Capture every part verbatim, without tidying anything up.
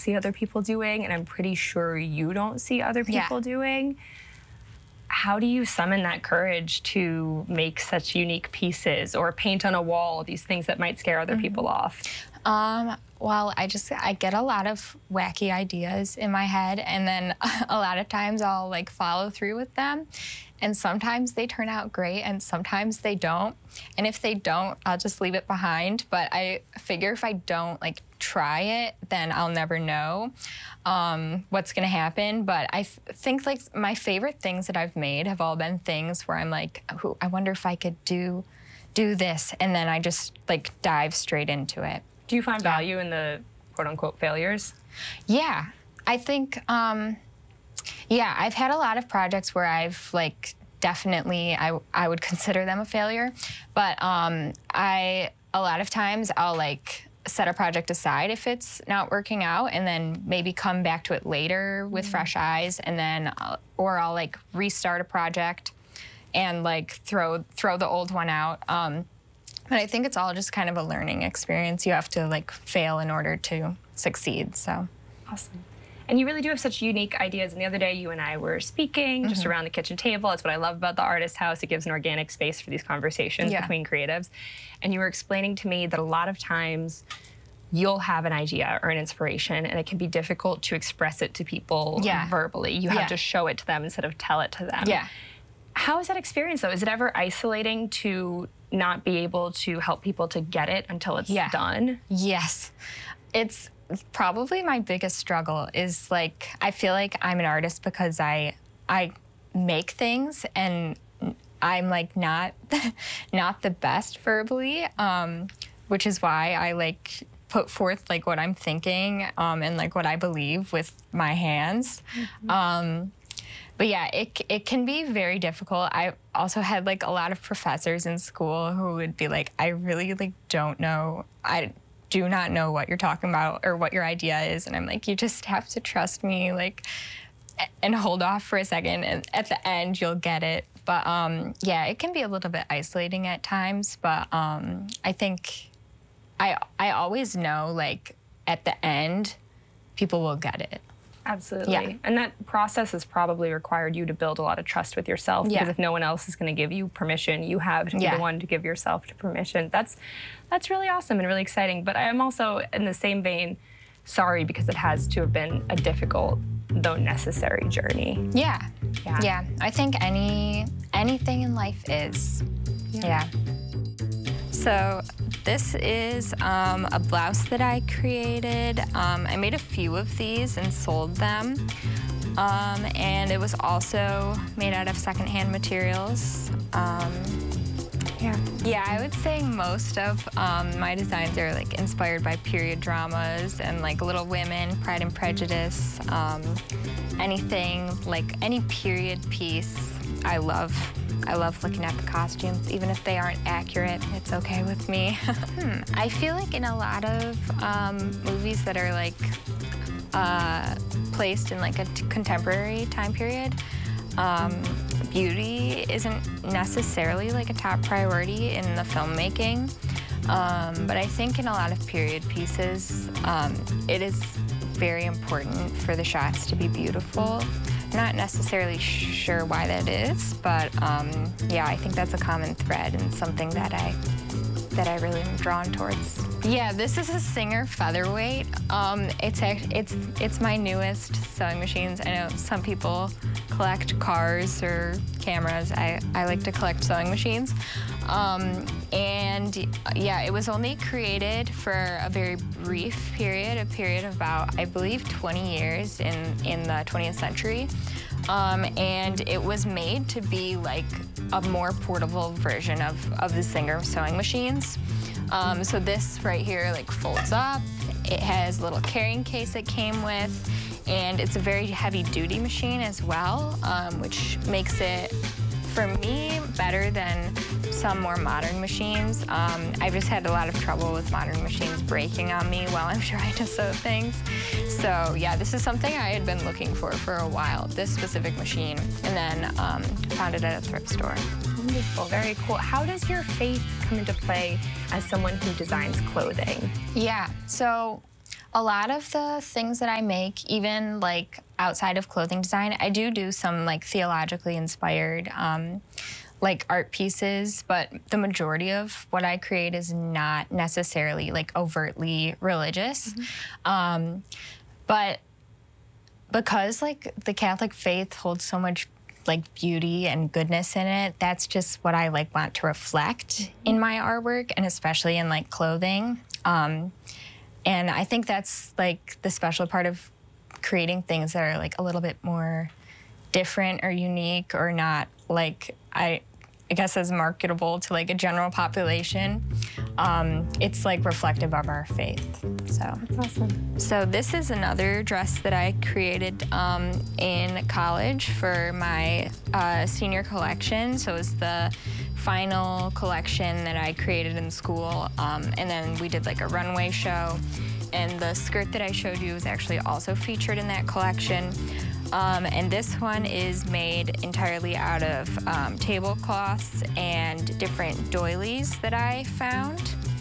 see other people doing, and I'm pretty sure you don't see other people Yeah. doing. How do you summon that courage to make such unique pieces or paint on a wall these things that might scare other Mm-hmm. people off? Um, well, I just, I get a lot of wacky ideas in my head, and then a lot of times I'll like follow through with them. And sometimes they turn out great and sometimes they don't. And if they don't, I'll just leave it behind. But I figure if I don't like try it, then I'll never know um, what's gonna happen. But I th- think like my favorite things that I've made have all been things where I'm like, "Ooh, I wonder if I could do do this," and then I just like dive straight into it. Do you find value in the quote unquote failures? Yeah, I think, um, yeah, I've had a lot of projects where I've like definitely, I, I would consider them a failure, but um, I, a lot of times I'll like set a project aside if it's not working out and then maybe come back to it later with mm-hmm. fresh eyes, and then, I'll, or I'll like restart a project and like throw, throw the old one out. Um, But I think it's all just kind of a learning experience. You have to like fail in order to succeed, so. Awesome. And you really do have such unique ideas. And the other day you and I were speaking mm-hmm. just around the kitchen table. That's what I love about the Artist House. It gives an organic space for these conversations yeah. between creatives. And you were explaining to me that a lot of times you'll have an idea or an inspiration and it can be difficult to express it to people yeah. verbally. You have yeah. to show it to them instead of tell it to them. Yeah. How is that experience though? Is it ever isolating to not be able to help people to get it until it's yeah. done? Yes. It's probably my biggest struggle is like, I feel like I'm an artist because I I make things and I'm like not not the best verbally, um, which is why I like put forth like what I'm thinking um, and like what I believe with my hands. Mm-hmm. Um, But yeah, it it can be very difficult. I also had like a lot of professors in school who would be like, I really like don't know, I do not know what you're talking about or what your idea is. And I'm like, you just have to trust me, like, and hold off for a second, and at the end you'll get it. But um, yeah, it can be a little bit isolating at times. But um, I think I I always know like at the end, people will get it. Absolutely. Yeah. And that process has probably required you to build a lot of trust with yourself yeah. because if no one else is going to give you permission, you have to be yeah. the one to give yourself to permission. That's that's really awesome and really exciting. But I am also, in the same vein, sorry because it has to have been a difficult, though necessary journey. Yeah. Yeah. Yeah. I think any anything in life is. Yeah. yeah. So this is um, a blouse that I created. Um, I made a few of these and sold them. Um, and it was also made out of secondhand materials. Um, yeah. Yeah, I would say most of um, my designs are like inspired by period dramas and like Little Women, Pride and Prejudice, um, anything, like any period piece I love. I love looking at the costumes, even if they aren't accurate, it's okay with me. hmm. I feel like in a lot of um, movies that are like uh, placed in like a t- contemporary time period, um, beauty isn't necessarily like a top priority in the filmmaking. Um, but I think in a lot of period pieces, um, it is very important for the shots to be beautiful. Not necessarily sure why that is, but um, yeah, I think that's a common thread and something that I that I really am drawn towards. Yeah, this is a Singer Featherweight. Um, it's it's it's my newest sewing machines. I know some people collect cars or cameras. I, I like to collect sewing machines. Um, and yeah, it was only created for a very brief period, a period of about, I believe, twenty years in, in the twentieth century. Um, and it was made to be like a more portable version of, of the Singer sewing machines. Um, so this right here like folds up. It has a little carrying case it came with, and it's a very heavy duty machine as well, um, which makes it, for me, better than some more modern machines. Um, I've just had a lot of trouble with modern machines breaking on me while I'm trying to sew things. So yeah, this is something I had been looking for for a while, this specific machine, and then um, found it at a thrift store. Wonderful, very cool. How does your faith come into play as someone who designs clothing? Yeah, so a lot of the things that I make, even like outside of clothing design, I do do some like theologically inspired um, like art pieces, but the majority of what I create is not necessarily like overtly religious. Mm-hmm. um, but because like the Catholic faith holds so much like beauty and goodness in it, that's just what I like want to reflect mm-hmm. in my artwork, and especially in like clothing. Um, and I think that's like the special part of creating things that are like a little bit more different or unique, or not like I, I guess as marketable to like a general population. Um, it's like reflective of our faith. So that's awesome. So this is another dress that I created um, in college for my uh, senior collection. So it was the final collection that I created in school, um, and then we did like a runway show. And the skirt that I showed you is actually also featured in that collection. Um, and this one is made entirely out of um, tablecloths and different doilies that I found.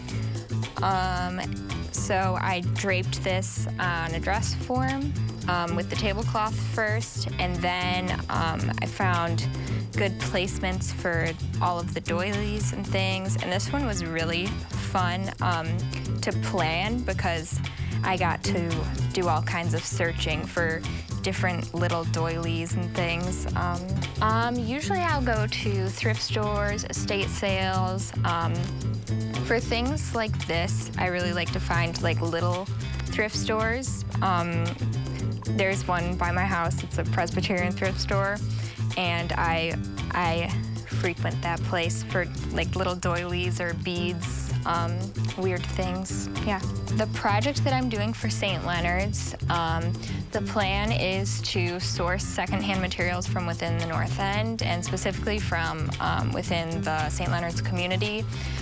Um, so I draped this on a dress form um, with the tablecloth first, and then um, I found good placements for all of the doilies and things. And this one was really fun um, to plan, because I got to do all kinds of searching for different little doilies and things. Um, um, usually I'll go to thrift stores, estate sales. Um, for things like this, I really like to find like little thrift stores. Um, there's one by my house. It's a Presbyterian thrift store, and I, I frequent that place for like little doilies or beads, um, weird things. Yeah. The project that I'm doing for Saint Leonard's, um, the plan is to source secondhand materials from within the North End, and specifically from um, within the Saint Leonard's community,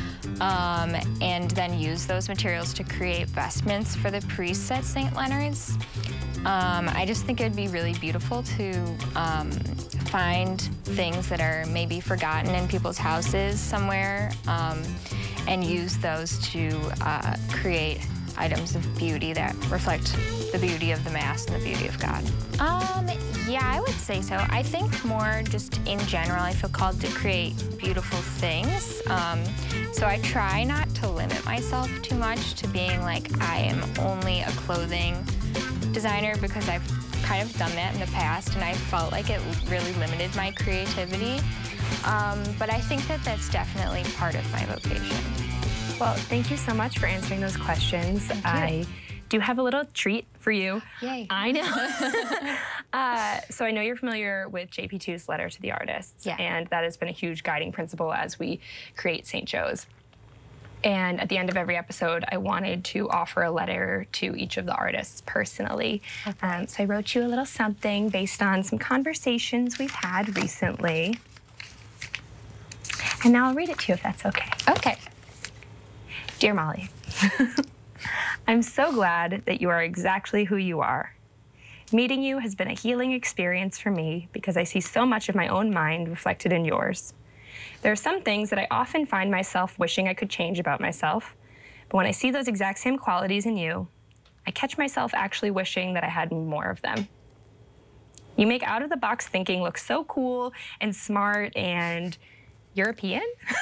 um, and then use those materials to create vestments for the priests at Saint Leonard's. Um, I just think it'd be really beautiful to um, find things that are maybe forgotten in people's houses somewhere, um, and use those to uh, create items of beauty that reflect the beauty of the Mass and the beauty of God. Um, yeah, I would say so. I think more just in general, I feel called to create beautiful things. Um, so I try not to limit myself too much to being like, I am only a clothing designer, because I've kind of done that in the past, and I felt like it really limited my creativity. Um, but I think that that's definitely part of my vocation. Well, thank you so much for answering those questions. I do have a little treat for you. Yay. I know. uh, so I know you're familiar with J P two's Letter to the Artists, yeah. and that has been a huge guiding principle as we create Saint Joe's. And at the end of every episode, I wanted to offer a letter to each of the artists personally. Okay. Um, so I wrote you a little something based on some conversations we've had recently. And now I'll read it to you if that's okay. Okay. Dear Molly, I'm so glad that you are exactly who you are. Meeting you has been a healing experience for me, because I see so much of my own mind reflected in yours. There are some things that I often find myself wishing I could change about myself, but when I see those exact same qualities in you, I catch myself actually wishing that I had more of them. You make out-of-the-box thinking look so cool and smart and European.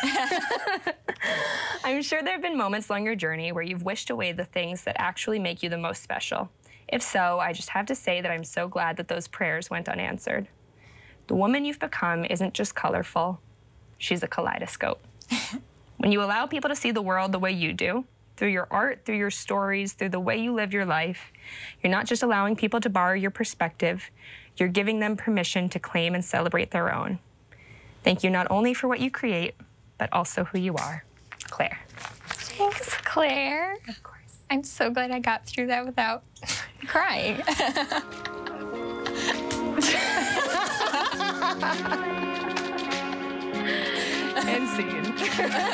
I'm sure there have been moments along your journey where you've wished away the things that actually make you the most special. If so, I just have to say that I'm so glad that those prayers went unanswered. The woman you've become isn't just colorful. She's a kaleidoscope. When you allow people to see the world the way you do, through your art, through your stories, through the way you live your life, you're not just allowing people to borrow your perspective, you're giving them permission to claim and celebrate their own. Thank you not only for what you create, but also who you are. Claire. Thanks, Claire. Of course. I'm so glad I got through that without crying. And scene.